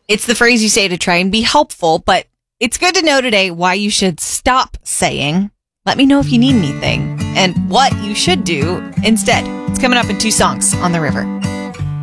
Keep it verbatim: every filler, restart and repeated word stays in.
It's the phrase you say to try and be helpful, but it's good to know today why you should stop saying, let me know if you need anything, and what you should do instead. It's coming up in two songs on The River.